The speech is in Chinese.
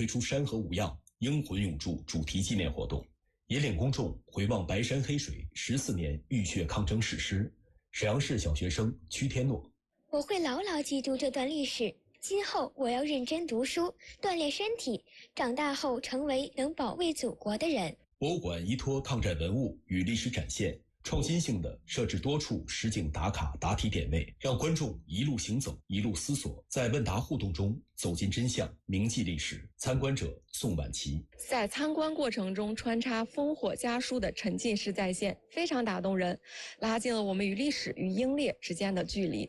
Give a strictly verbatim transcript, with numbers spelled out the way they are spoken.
推出山河无恙、英魂永驻主题纪念活动，引领公众回望白山黑水十四年浴血抗争史诗。沈阳市小学生屈天诺： 我会牢牢记住这段历史，今后我要认真读书，锻炼身体，长大后成为能保卫祖国的人。 博物馆依托抗战文物与历史展现，创新性的设置多处实景打卡答题点位，让观众一路行走，一路思索，在问答互动中走进真相，铭记历史。参观者宋婉琪： 在参观过程中穿插烽火家书的沉浸式再现，非常打动人，拉近了我们与历史与英烈之间的距离。